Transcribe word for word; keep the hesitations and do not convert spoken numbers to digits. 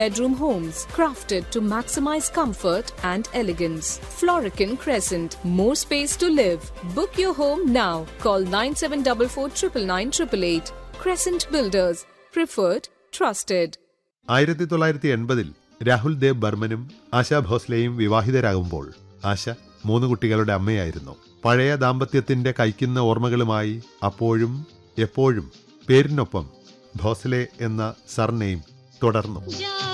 bedroom homes crafted to maximize comfort and elegance. Florican Crescent, more space to live. Book your home now. Call nine seven four four nine nine eight eight eight. Crescent Builders, preferred, trusted. ആയിരത്തി തൊള്ളായിരത്തി എൺപതിൽ രാഹുൽ ദേവ് ബർമനും ആശാ ഭോസ്ലെയും വിവാഹിതരാകുമ്പോൾ ആശ മൂന്ന് കുട്ടികളുടെ അമ്മയായിരുന്നു. പഴയ ദാമ്പത്യത്തിന്റെ കൈക്കുന്ന ഓർമ്മകളുമായി അപ്പോഴും എപ്പോഴും പേരിനൊപ്പം ഭോസ്ലെ എന്ന surname തുടർന്നു.